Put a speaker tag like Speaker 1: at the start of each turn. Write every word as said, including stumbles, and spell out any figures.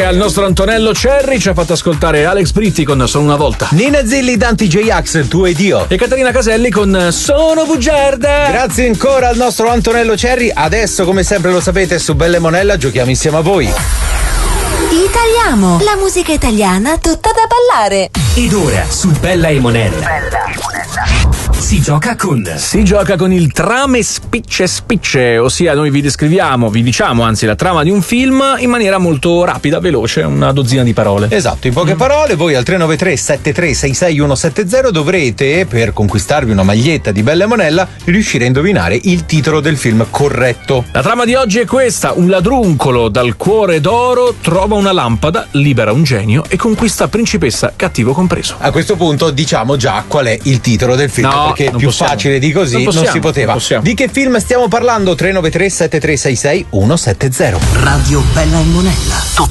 Speaker 1: Grazie al nostro Antonello Cerri, ci ha fatto ascoltare Alex Britti con Sono una volta,
Speaker 2: Nina Zilli, Dante J-Ax, Tu ed io,
Speaker 1: e Caterina Caselli con Sono bugiarda.
Speaker 2: Grazie ancora al nostro Antonello Cerri. Adesso, come sempre lo sapete, su Bella e Monella giochiamo insieme a voi.
Speaker 3: Italiamo, la musica italiana tutta da ballare.
Speaker 4: Ed ora su Bella e Monella. Bella e Monella. Si gioca con
Speaker 1: Si gioca con il trame spicce spicce, ossia noi vi descriviamo, vi diciamo anzi la trama di un film in maniera molto rapida, veloce, una dozzina di parole.
Speaker 2: Esatto, in poche mm. parole, voi al tre nove tre sette tre sei sei uno sette zero dovrete, per conquistarvi una maglietta di Bella e Monella, riuscire a indovinare il titolo del film corretto.
Speaker 1: La trama di oggi è questa: un ladruncolo dal cuore d'oro trova una lampada, libera un genio e conquista principessa, cattivo compreso.
Speaker 2: A questo punto diciamo già qual è il titolo del film,
Speaker 1: no,
Speaker 2: perché più
Speaker 1: possiamo.
Speaker 2: facile di così
Speaker 1: non,
Speaker 2: possiamo, non si poteva.
Speaker 1: Non
Speaker 2: di che film stiamo parlando? tre nove tre sette tre sei sei uno sette zero.
Speaker 4: Radio Bella e Monella.